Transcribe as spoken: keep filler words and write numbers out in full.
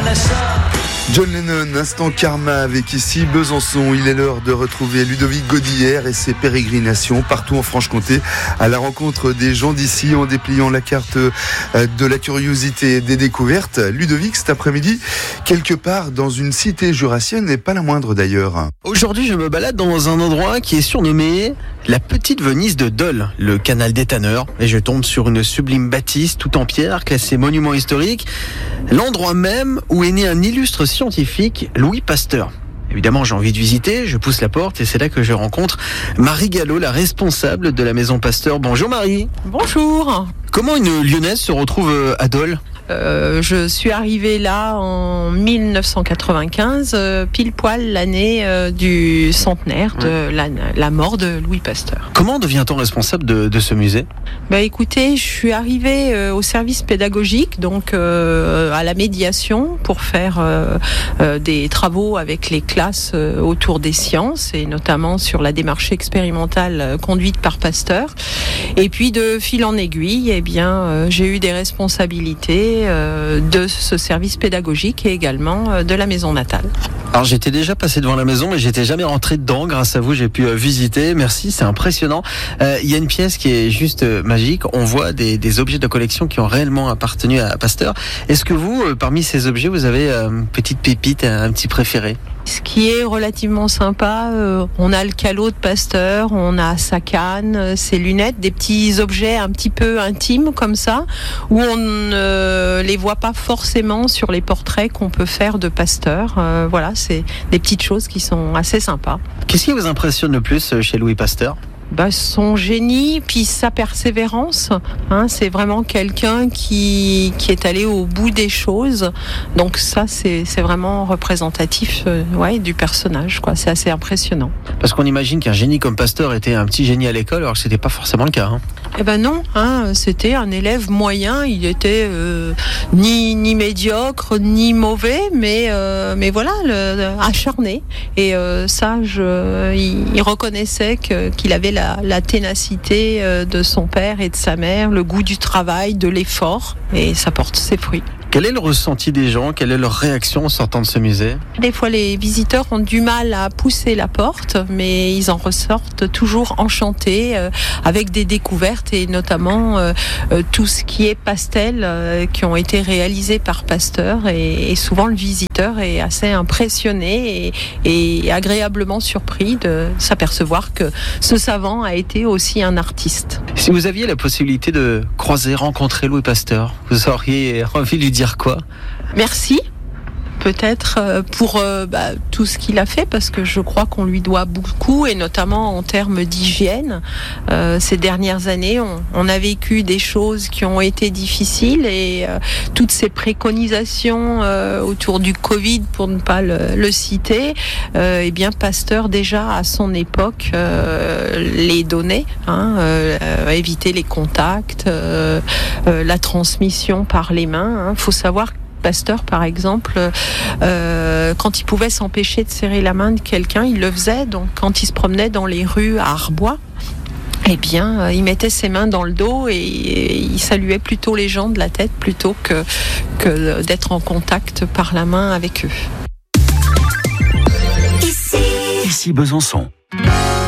John Lennon, instant karma avec ici Besançon. Il est l'heure de retrouver Ludovic Godillère et ses pérégrinations partout en Franche-Comté à la rencontre des gens d'ici en dépliant la carte de la curiosité et des découvertes. Ludovic, cet après-midi, quelque part dans une cité jurassienne et pas la moindre d'ailleurs. Aujourd'hui, je me balade dans un endroit qui est surnommé la Petite Venise de Dole, le canal des tanneurs, et je tombe sur une sublime bâtisse tout en pierre, classée monument historique, l'endroit même où est né un illustre scientifique, Louis Pasteur. Évidemment, j'ai envie de visiter, je pousse la porte et c'est là que je rencontre Marie Gallo, la responsable de la maison Pasteur. Bonjour Marie. Bonjour. Comment une Lyonnaise se retrouve à Dole ? Euh, je suis arrivée là en mille neuf cent quatre-vingt-quinze, euh, pile poil l'année euh, du centenaire de la, la mort de Louis Pasteur. Comment devient-on responsable de, de ce musée ? Bah écoutez, je suis arrivée euh, au service pédagogique, donc euh, à la médiation pour faire euh, euh, des travaux avec les classes euh, autour des sciences et notamment sur la démarche expérimentale euh, conduite par Pasteur. Et puis de fil en aiguille, eh bien euh, j'ai eu des responsabilités de ce service pédagogique et également de la maison natale. Alors j'étais déjà passé devant la maison mais j'étais jamais rentré dedans. Grâce à vous j'ai pu visiter. Merci, c'est impressionnant. Euh, il y a une pièce qui est juste magique. On voit des, des objets de collection qui ont réellement appartenu à Pasteur. Est-ce que vous, euh, parmi ces objets, vous avez euh, une petite pépite, un petit préféré ? Ce qui est relativement sympa, euh, on a le calot de Pasteur, on a sa canne, ses lunettes, des petits objets un petit peu intimes comme ça, où on ne euh, les voit pas forcément sur les portraits qu'on peut faire de Pasteur. Euh, voilà, c'est des petites choses qui sont assez sympas. Qu'est-ce qui vous impressionne le plus chez Louis Pasteur ? Bah, son génie, puis sa persévérance. Hein, c'est vraiment quelqu'un qui, qui est allé au bout des choses. Donc ça, c'est, c'est vraiment représentatif euh, ouais, du personnage, quoi. C'est assez impressionnant. Parce qu'on imagine qu'un génie comme Pasteur était un petit génie à l'école, alors que c'était pas forcément le cas. Hein. Eh ben non, hein, c'était un élève moyen. Il était euh, ni, ni médiocre, ni mauvais, mais, euh, mais voilà, le, le, acharné. Et euh, ça, je, il, il reconnaissait que, qu'il avait la La, la ténacité de son père et de sa mère, le goût du travail, de l'effort, et ça porte ses fruits. Quel est le ressenti des gens ? Quelle est leur réaction en sortant de ce musée ? Des fois, les visiteurs ont du mal à pousser la porte, mais ils en ressortent toujours enchantés, euh, avec des découvertes et notamment euh, euh, tout ce qui est pastel euh, qui ont été réalisés par Pasteur. Et, et souvent, le visiteur est assez impressionné et, et agréablement surpris de s'apercevoir que ce savant a été aussi un artiste. Si vous aviez la possibilité de croiser, rencontrer Louis Pasteur, vous auriez envie de lui dire quoi ? Merci. Peut-être pour euh, bah, tout ce qu'il a fait, parce que je crois qu'on lui doit beaucoup, et notamment en termes d'hygiène. Euh, ces dernières années, on, on a vécu des choses qui ont été difficiles, et euh, toutes ces préconisations euh, autour du Covid, pour ne pas le, le citer, euh, eh bien Pasteur déjà à son époque euh, les donnait, hein, euh, euh, éviter les contacts, euh, euh, la transmission par les mains. Il faut savoir que Pasteur, par exemple, euh, quand il pouvait s'empêcher de serrer la main de quelqu'un, il le faisait. Donc, quand il se promenait dans les rues à Arbois, eh bien, euh, il mettait ses mains dans le dos et, et il saluait plutôt les gens de la tête plutôt que, que d'être en contact par la main avec eux. Ici, Ici Besançon.